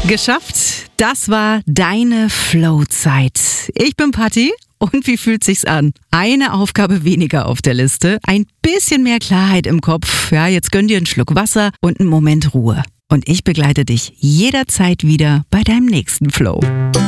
Geschafft, das war deine Flow-Zeit. Ich bin Patti und wie fühlt sich's an? Eine Aufgabe weniger auf der Liste, ein bisschen mehr Klarheit im Kopf. Ja, jetzt gönn dir einen Schluck Wasser und einen Moment Ruhe. Und ich begleite dich jederzeit wieder bei deinem nächsten Flow.